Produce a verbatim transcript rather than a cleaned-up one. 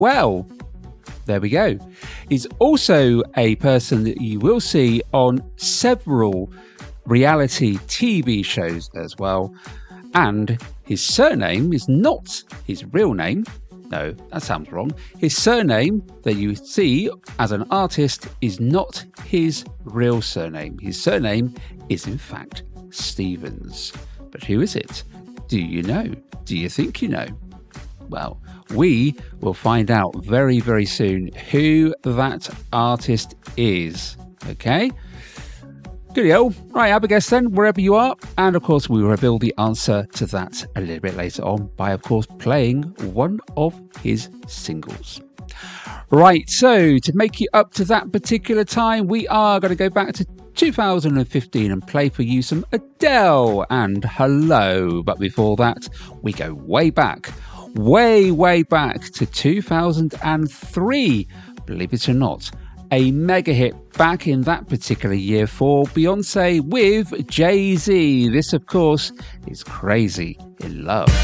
Well, there we go. He's also a person that you will see on several reality T V shows as well. And his surname is not his real name. No, that sounds wrong. His surname that you see as an artist is not his real surname. His surname is, in fact, Stevens. But who is it? Do you know? Do you think you know? Well, we will find out very, very soon who that artist is. Okay? Goodyo. Right, have a guess then, wherever you are. And of course, we will reveal the answer to that a little bit later on by, of course, playing one of his singles. Right, so to make you up to that particular time, we are going to go back to two thousand fifteen and play for you some Adele and Hello. But before that, we go way back, way, way back to two thousand three, believe it or not. A mega hit back in that particular year for Beyonce with Jay-Z. This, of course, is Crazy in Love.